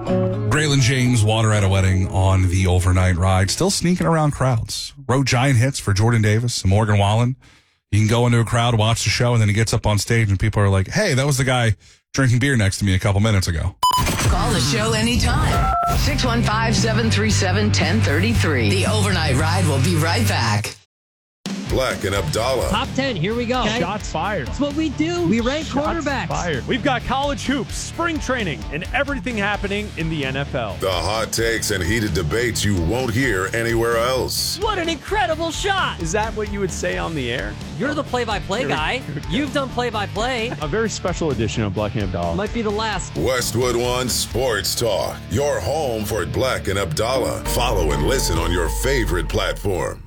Braylon James, Water at a Wedding on the overnight ride. Still sneaking around crowds. Wrote giant hits for Jordan Davis and Morgan Wallen. You can go into a crowd, watch the show, and then he gets up on stage and people are like, hey, that was the guy drinking beer next to me a couple minutes ago. Call the show anytime. 615-737-1033. The overnight ride will be right back. Black and Abdallah. Top 10, here we go. Okay. Shots fired. That's what we do. We rank quarterbacks. Fired. We've got college hoops, spring training, and everything happening in the NFL. The hot takes and heated debates you won't hear anywhere else. What an incredible shot. Is that what you would say on the air? You're the play-by-play guy. You've done play-by-play. A very special edition of Black and Abdallah. Might be the last. Westwood One Sports Talk. Your home for Black and Abdallah. Follow and listen on your favorite platform.